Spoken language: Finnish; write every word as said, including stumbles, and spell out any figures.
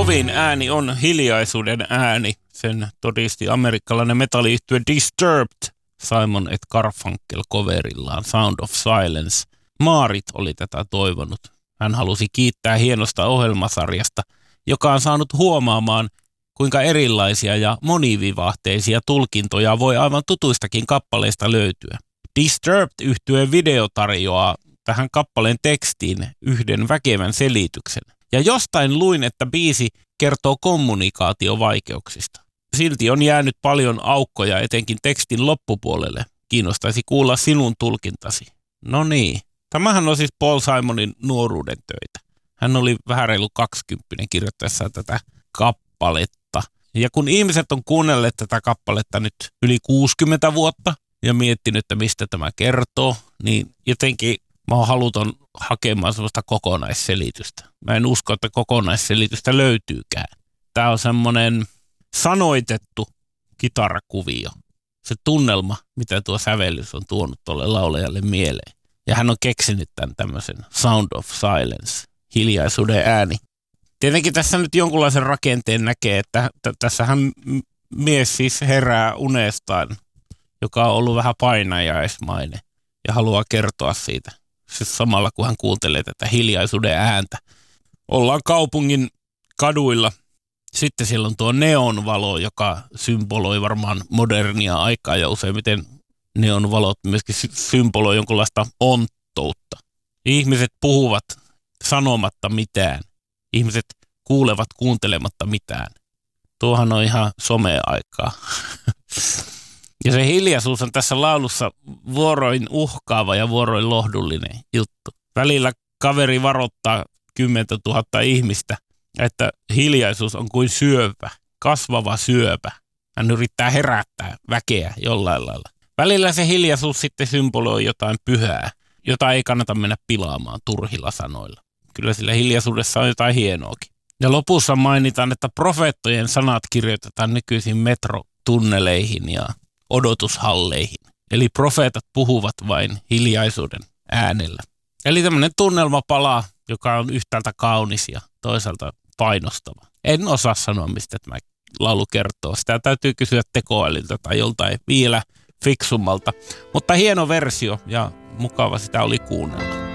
kovin ääni on hiljaisuuden ääni. Sen todisti amerikkalainen metalliyhtye Disturbed Simon et Garfunkel coverillaan Sound of Silence. Maarit oli tätä toivonut. Hän halusi kiittää hienosta ohjelmasarjasta, joka on saanut huomaamaan, kuinka erilaisia ja monivivahteisia tulkintoja voi aivan tutuistakin kappaleista löytyä. Disturbed-yhtyeen video tarjoaa tähän kappaleen tekstiin yhden väkevän selityksen. Ja jostain luin, että biisi kertoo kommunikaatiovaikeuksista. Silti on jäänyt paljon aukkoja etenkin tekstin loppupuolelle. Kiinnostaisi kuulla sinun tulkintasi. No niin. Tämähän on siis Paul Simonin nuoruuden töitä. Hän oli vähän reilu kaksikymppinen kirjoittaessaan tätä kappaletta. Ja kun ihmiset on kuunnelleet tätä kappaletta nyt yli kuusikymmentä vuotta ja miettinyt, että mistä tämä kertoo, niin jotenkin mä oon haluton hakemaan sellaista kokonaisselitystä. Mä en usko, että kokonaisselitystä löytyykään. Tää on semmoinen sanoitettu kitarakuvio. Se tunnelma, mitä tuo sävellys on tuonut tuolle laulajalle mieleen. Ja hän on keksinyt tämän tämmöisen Sound of Silence, hiljaisuuden ääni. Tietenkin tässä nyt jonkunlaisen rakenteen näkee, että t- tässähän mies siis herää unestaan, joka on ollut vähän painajaismainen ja haluaa kertoa siitä. Siis samalla kun hän kuuntelee tätä hiljaisuuden ääntä. Ollaan kaupungin kaduilla. Sitten siellä on tuo neonvalo, joka symboloi varmaan modernia aikaa ja useimmiten neonvalot myöskin symboloi jonkunlaista onttoutta. Ihmiset puhuvat sanomatta mitään. Ihmiset kuulevat kuuntelematta mitään. Tuohan on ihan some-aikaa. Ja se hiljaisuus on tässä laulussa vuoroin uhkaava ja vuoroin lohdullinen juttu. Välillä kaveri varoittaa kymmentä tuhatta ihmistä, että hiljaisuus on kuin syöpä, kasvava syöpä. Hän yrittää herättää väkeä jollain lailla. Välillä se hiljaisuus sitten symboloi jotain pyhää, jota ei kannata mennä pilaamaan turhilla sanoilla. Kyllä sillä hiljaisuudessa on jotain hienoakin. Ja lopussa mainitaan, että profeettojen sanat kirjoitetaan nykyisin metrotunneleihin ja odotushalleihin. Eli profeetat puhuvat vain hiljaisuuden äänellä. Eli tämmöinen tunnelmapala, joka on yhtäältä kaunis ja toisaalta painostava. En osaa sanoa, mistä tämä laulu kertoo. Sitä täytyy kysyä tekoälyltä tai joltain vielä fiksummalta. Mutta hieno versio ja mukava sitä oli kuunnella.